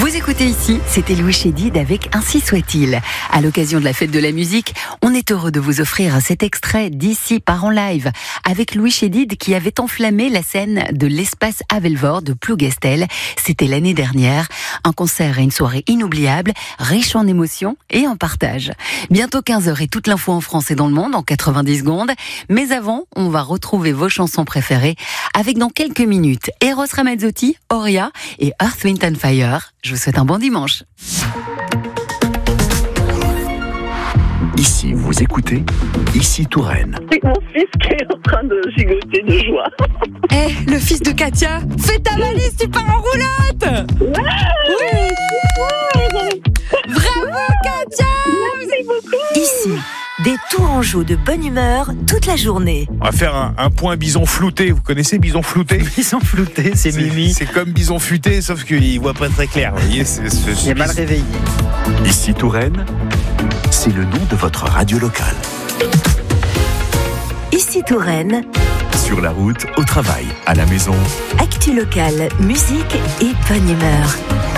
Vous écoutez ici, c'était Louis Chédid avec Ainsi soit-il. À l'occasion de la fête de la musique, on est heureux de vous offrir cet extrait d'Ici part en live avec Louis Chédid qui avait enflammé la scène de l'espace Havelvort de Plougastel. C'était l'année dernière. Un concert et une soirée inoubliables, riche en émotions et en partage. Bientôt 15h et toute l'info en France et dans le monde en 90 secondes. Mais avant, on va retrouver vos chansons préférées avec dans quelques minutes Eros Ramazzotti, Oria et Earth, Wind and Fire. Je vous souhaite un bon dimanche. Ici, vous écoutez Ici Touraine. C'est mon fils qui est en train de gigoter de joie. Le fils de Katia, fais ta valise, tu pars en roulotte. Bravo Katia. Merci beaucoup. Ici, des Tourangeaux de bonne humeur toute la journée. On va faire un point bison flouté. Vous connaissez bison flouté? Bison flouté, c'est Mimi. C'est comme bison futé, sauf qu'il voit pas très clair. Vous voyez, Il est mal réveillé. Ici Touraine, c'est le nom de votre radio locale. Ici Touraine, Sur la route, au travail, à la maison. actu locale, musique et bonne humeur.